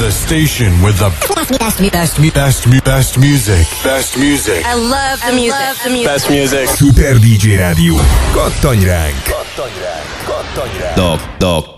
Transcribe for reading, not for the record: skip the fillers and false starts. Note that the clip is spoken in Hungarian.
The station with the best music. Best music. I love the music. Best music. Super DJ Rádió. Kattanj ránk! Kattanj ránk.